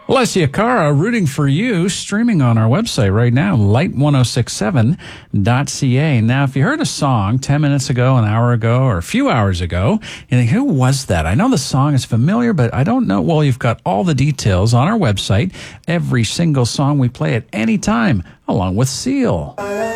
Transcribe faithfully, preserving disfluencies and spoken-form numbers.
Alessia Cara, rooting for you, streaming on our website right now, light ten sixty-seven dot c a. Now, if you heard a song ten minutes ago, an hour ago, or a few hours ago, you think, who was that? I know the song is familiar, but I don't know. Well, you've got all the details on our website. Every single song we play at any time, along with Seal.